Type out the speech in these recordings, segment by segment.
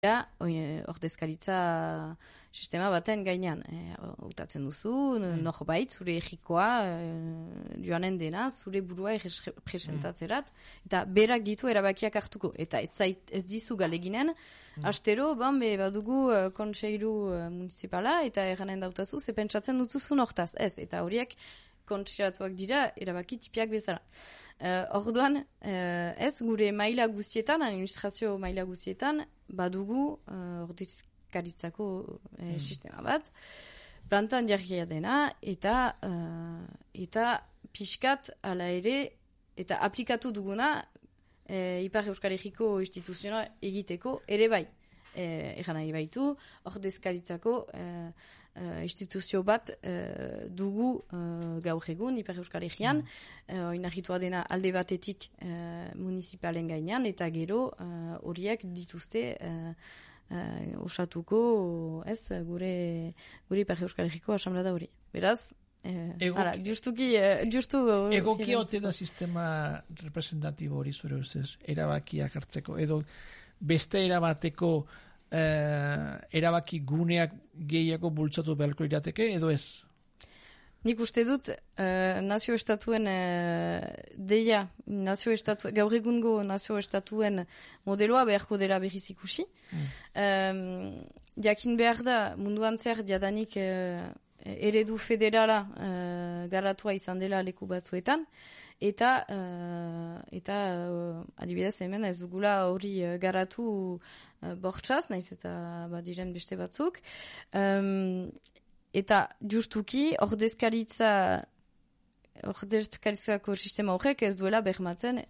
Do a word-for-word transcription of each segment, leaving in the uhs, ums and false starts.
ordezkaritza sistema baten gainean. Hautatzen duzu, mm. norbait, zure egikoa, e, joanen dena, zure burua presentazerat, mm. eta berak ditu erabakiak hartuko. Eta ez, zait, ez dizu galeginen, mm. astero, ban, be, badugu uh, kontseilu uh, municipala, eta erranen dautazu, ze pentsatzen dutuzun hortaz. Ez, eta horiek kontseilatuak dira, erabaki tipiak bezala. Uh, orduan, uh, ez, gure maila guztietan, administrazio maila guztietan, badugu uh, ordezkaritzako uh, mm. sistema bat, plantan jarria dena, eta uh, eta pixkat ala ere, eta aplikatu duguna uh, Ipar Euskal Herriko instituzioa egiteko ere bai. Eh, egan nahi baitu, ordezkaritzako eh, eh, instituzio bat eh, dugu eh, gaur egun, Ipar Euskal Herrian, mm. eh, oinarritua dena alde batetik eh, municipalen gainean, eta gero horiek eh, dituzte eh, eh, osatuko, ez, gure, gure Ipar Euskal Herriko asamblea hori. Beraz, eh, Ego, ara, justuki, eh, justu... Egoki hote da sistema representatibo hori zure uzez, erabakiak hartzeko, edo beste erabateko eh, erabaki guneak gehiago bultzatu beharko irateke, edo ez? Nik uste dut uh, nazio estatuen uh, deia, nazio estatu, gaur egungo nazio estatuen modeloa beharko dela berriz ikusi. Mm. Um, jakin behar da munduan zer jadanik uh, eredu federala uh, garatua izan dela leku batzuetan, eta uh, eta uh, adibidez hemen ez dugula hori uh, garatu uh, bortxaz, naiz eta badiren beste batzuk. Um, eta justuki ordezkaritza ordezkaritzako sistema horrek ez duela bermatzen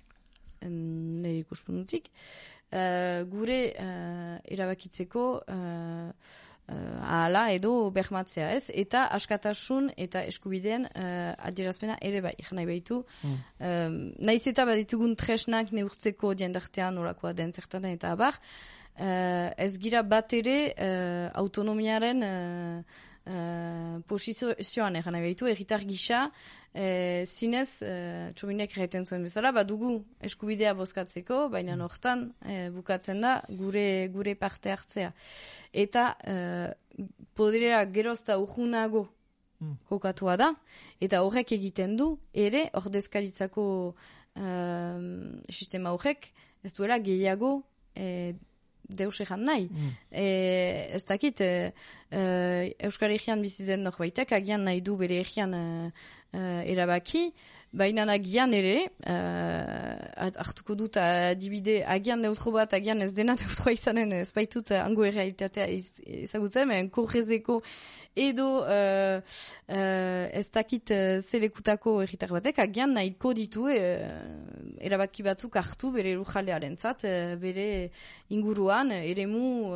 nire ikuspuntutik uh, gure uh, erabakitzeko uh, Uh, ahala edo bermatzea ez, eta askatasun eta eskubideen uh, adierazpena ere bai, nahi baitu. Mm. Um, naiz eta baditugun tresnak neurtzeko diendartean olakoa den zertan eta abar, uh, ez gira bat ere uh, autonomiaren uh, uh, posizioan eran nahi baitu, erritar gisa, uh, zinez, uh, txominek erraiten zuen bezala, badugu eskubidea bozkatzeko, baina hortan uh, bukatzen da gure, gure parte hartzea. Eta uh, poderera gerozta urgunago mm. kokatua da, eta horrek egiten du, ere ordezkaritzako uh, sistema horrek ez duela gehiago eh, deus egan nahi. Mm. E, ez dakit, e, e, Euskal Herrian bizitzen norbaitek, agian nahi du bere herrian e, e, erabaki, baina agian ere, uh, hartuko dut adibide, agian neutro bat, agian ez dena neutroa izanen, ez baitut hango errealitatea ezagutzen, men korrezeko edo uh, uh, ez dakit uh, zelekutako erritar batek, agian nahiko ditu uh, erabaki batzuk hartu bere lujalearen zat, uh, bere inguruan, eremu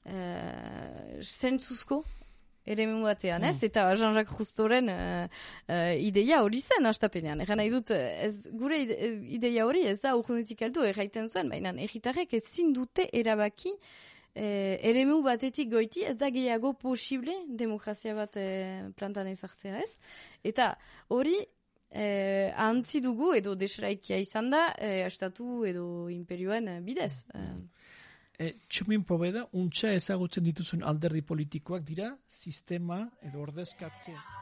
uh, zentzuzko, eremu batean, ez? Mm. Eta Jean-Jacques Cousteauren uh, uh, ideia hori zen astapenean. Egan nahi dut, ez, gure ideia hori ez da urgunetik aldu erraiten zuen, baina erritarrek ezin dute erabaki eh, eremu batetik goiti, ez da gehiago posible demokrazia bat eh, plantan ezartzea, ez? Eta hori eh, antzi dugu edo desraikia izan da eh, estatu edo imperioen bidez. Mm. E, Txumin Poveda, untxa ezagutzen dituzun alderdi politikoak dira, sistema edo ordezkatzea.